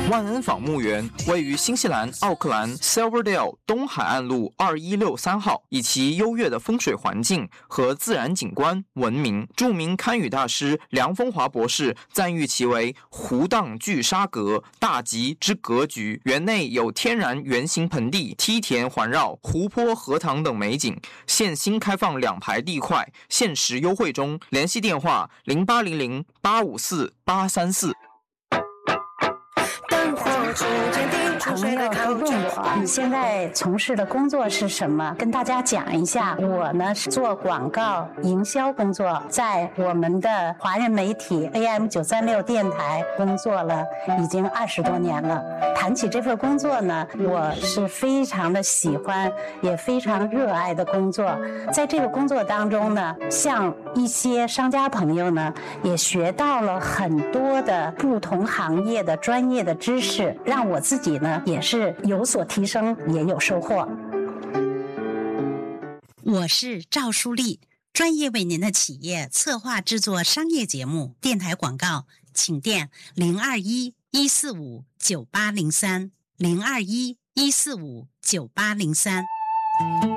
万恩坊墓园位于新西兰奥克兰 Silverdale 东海岸路2163号，以其优越的风水环境和自然景观闻名。著名堪舆大师梁风华博士赞誉其为湖荡聚沙阁，大吉之格局。园内有天然圆形盆地、梯田环绕、湖泊、荷塘等美景。现新开放2排地块，限时优惠中。联系电话0800854834。 朋友都问我你现在从事的工作是什么，跟大家讲一下。我呢是做广告营销工作，在我们的华人媒体 AM936 电台工作了已经20多年了。谈起这份工作呢，我是非常的喜欢也非常热爱的工作。在这个工作当中呢，像一些商家朋友呢也学到了很多的不同行业的专业的知识，让我自己呢也是有所提升，也有收获。 我是赵淑丽，专业为您的企业策划制作商业节目、电台广告，请电021-145-9803 021-145-9803。